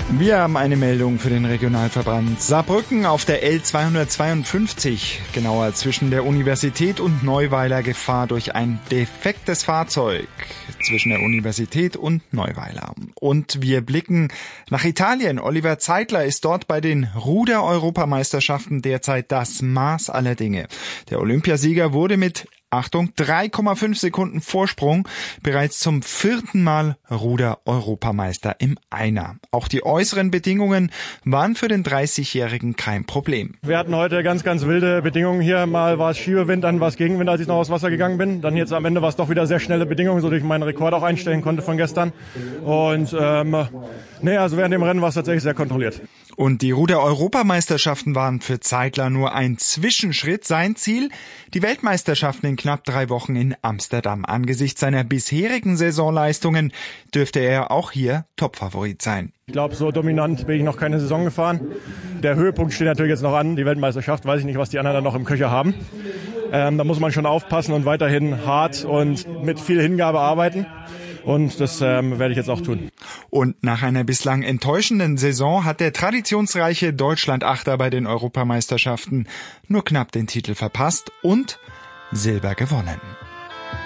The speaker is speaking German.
Wir haben eine Meldung für den Regionalverband Saarbrücken auf der L252, genauer zwischen der Universität und Neuweiler, Gefahr durch ein defektes Fahrzeug zwischen der Universität und Neuweiler. Und wir blicken nach Italien. Oliver Zeitler ist dort bei den Ruder-Europameisterschaften derzeit das Maß aller Dinge. Der Olympiasieger wurde mit 3,5 Sekunden Vorsprung bereits zum 4. Mal Ruder-Europameister im Einer. Auch die äußeren Bedingungen waren für den 30-Jährigen kein Problem. Wir hatten heute ganz, ganz wilde Bedingungen hier. Mal war es Schiebewind, dann war es Gegenwind, als ich noch aufs Wasser gegangen bin. Dann jetzt am Ende war es doch wieder sehr schnelle Bedingungen, so dass ich meinen Rekord auch einstellen konnte von gestern. Und also während dem Rennen war es tatsächlich sehr kontrolliert. Und die Ruder-Europameisterschaften waren für Zeitler nur ein Zwischenschritt. Sein Ziel, die Weltmeisterschaften in knapp 3 Wochen in Amsterdam. Angesichts seiner bisherigen Saisonleistungen dürfte er auch hier Topfavorit sein. Ich glaube, so dominant bin ich noch keine Saison gefahren. Der Höhepunkt steht natürlich jetzt noch an, die Weltmeisterschaft. Weiß ich nicht, was die anderen dann noch im Köcher haben. Da muss man schon aufpassen und weiterhin hart und mit viel Hingabe arbeiten. Und das werde ich jetzt auch tun. Und nach einer bislang enttäuschenden Saison hat der traditionsreiche Deutschland-Achter bei den Europameisterschaften nur knapp den Titel verpasst und Silber gewonnen.